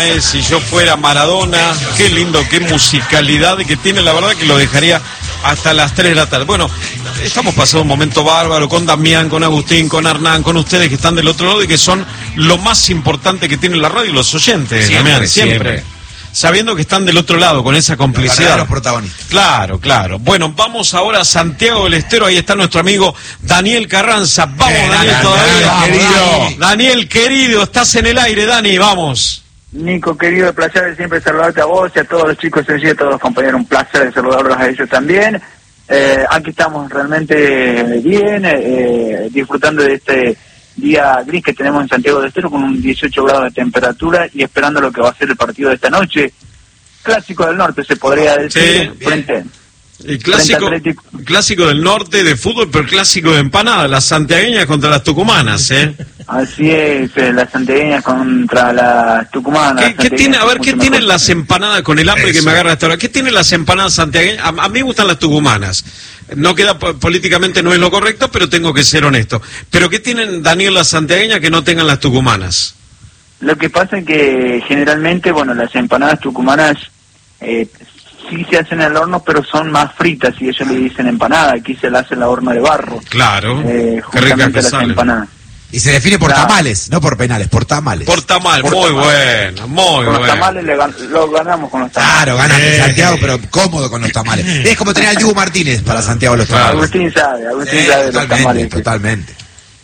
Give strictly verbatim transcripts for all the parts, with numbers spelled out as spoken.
Si yo fuera Maradona, qué lindo, qué musicalidad que tiene, la verdad que lo dejaría hasta las tres de la tarde. Bueno, estamos pasando un momento bárbaro con Damián, con Agustín, con Hernán, con ustedes que están del otro lado y que son lo más importante que tiene la radio y los oyentes, siempre, Damián, siempre. siempre. Sabiendo que están del otro lado, con esa complicidad. Los protagonistas. Claro, claro. Bueno, vamos ahora a Santiago del Estero, ahí está nuestro amigo Daniel Carranza. Vamos, eh, Daniel, Daniel, todavía. Daniel, querido. Dani. Daniel, querido, estás en el aire, Dani, vamos. Nico, querido, el placer de siempre saludarte a vos y a todos los chicos y a todos los compañeros, un placer de saludarlos a ellos también. Eh, aquí estamos realmente bien, eh, disfrutando de este día gris que tenemos en Santiago del Estero con un dieciocho grados de temperatura y esperando lo que va a ser el partido de esta noche. Clásico del Norte, se podría decir, sí, frente, el clásico, frente clásico del norte de fútbol, pero clásico de empanada, las santiagueñas contra las tucumanas, ¿eh? Así es, eh, las santiagueñas contra las tucumanas. ¿Qué, ¿qué tiene, a ver, qué tienen las empanadas con el hambre Eso. que me agarra hasta ahora? ¿Qué tienen las empanadas santiagueñas? A, a mí me gustan las tucumanas. No queda, políticamente no es lo correcto, pero tengo que ser honesto. ¿Pero qué tienen, Daniel, las santiagueñas que no tengan las tucumanas? Lo que pasa es que generalmente, bueno, las empanadas tucumanas eh, sí se hacen al horno, pero son más fritas y ellos le dicen empanada. Aquí se la hace en la horno de barro. Claro, eh, qué rica que las sale. empanadas. Y se define por Claro. tamales, no por penales, por tamales. Por tamal, Por muy tamal. bueno, muy Con bueno. los tamales le gan lo ganamos con los tamales. Claro, ganan Eh. en Santiago, pero cómodo con los tamales. Es como tener al Dibu Martínez para Santiago los tamales. Agustín sabe, Agustín Eh, sabe de los totalmente, tamales. que totalmente.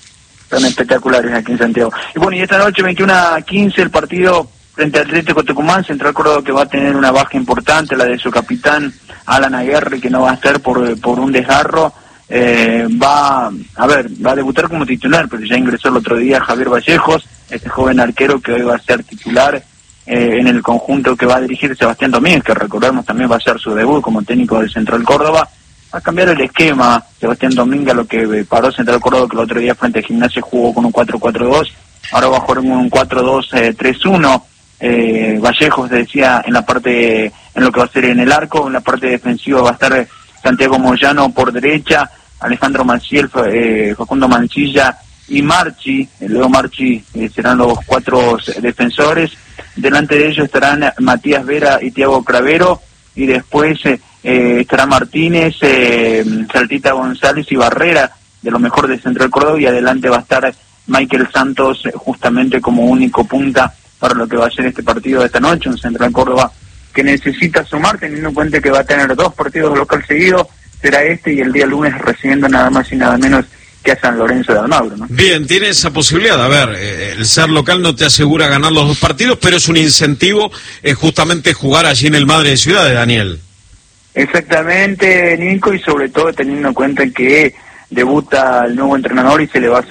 Son espectaculares aquí en Santiago. Y bueno, y esta noche, veintiuno a quince, el partido frente al Atlético Tucumán, Central Córdoba, que va a tener una baja importante, la de su capitán, Alan Aguirre, que no va a estar por, por un desgarro. Eh, va a ver, va a debutar como titular, pero ya ingresó el otro día Javier Vallejos, este joven arquero que hoy va a ser titular eh, en el conjunto que va a dirigir Sebastián Domínguez, que recordemos también va a ser su debut como técnico del Central Córdoba. Va a cambiar el esquema Sebastián Domínguez, lo que paró Central Córdoba, que el otro día frente a Gimnasia jugó con un cuatro cuatro dos, ahora va a jugar con un cuatro dos tres uno. eh, Vallejos decía en la parte, en lo que va a ser en el arco, en la parte defensiva va a estar Santiago Moyano por derecha, Alejandro Maciel, eh, Facundo Mancilla y Marchi, eh, Leo Marchi, eh, serán los cuatro defensores. Delante de ellos estarán Matías Vera y Thiago Cravero, y después eh, eh, estará Martínez, eh, Saltita González y Barrera, de lo mejor de Central Córdoba, y adelante va a estar Michael Santos eh, justamente como único punta para lo que va a ser este partido de esta noche, un Central Córdoba que necesita sumar, teniendo en cuenta que va a tener dos partidos local seguidos, será este y el día lunes recibiendo nada más y nada menos que a San Lorenzo de Almagro, ¿no? Bien, tiene esa posibilidad. A ver, eh, el ser local no te asegura ganar los dos partidos, pero es un incentivo eh, justamente jugar allí en el Madre de Ciudades, Daniel. Exactamente, Nico, y sobre todo teniendo en cuenta que debuta el nuevo entrenador y se le va a